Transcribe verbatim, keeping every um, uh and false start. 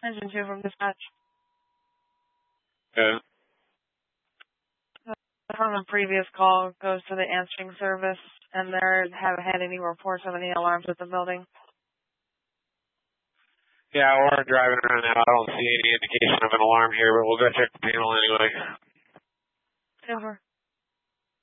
Engine two from dispatch. Okay. From the previous call goes to the answering service, and there haven't had any reports of any alarms at the building. Yeah, we're driving around now. I don't see any indication of an alarm here, but we'll go check the panel anyway. Over.